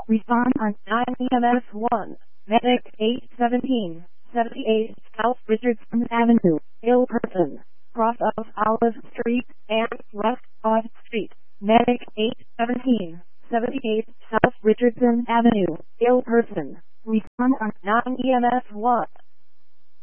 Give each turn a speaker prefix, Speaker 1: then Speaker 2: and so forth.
Speaker 1: Respond on 9 EMS 1. Medic 817, 78 South Richardson Avenue, ill person. Cross of Olive Street and West Odd Street. Medic 817, 78 South Richardson Avenue, ill person. Respond on 9 EMS 1.